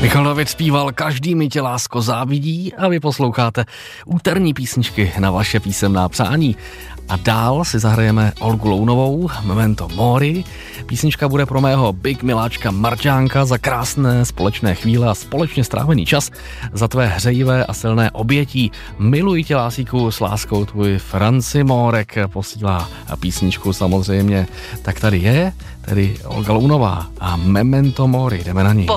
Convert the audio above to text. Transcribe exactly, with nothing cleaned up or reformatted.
Michal David zpíval Každý mi tě, lásko, závidí a vy posloucháte úterní písničky na vaše písemná přání. A dál si zahrajeme Olgu Lounovou, Memento Mori. Písnička bude pro mého big miláčka Marťánka za krásné společné chvíle a společně strávený čas, za tvé hřejivé a silné obětí. Miluji tě, lásíku, s láskou tvůj Franci Mórek posílá písničku samozřejmě. Tak tady je, tedy Olga Lounová a Memento Mori, jdeme na ní.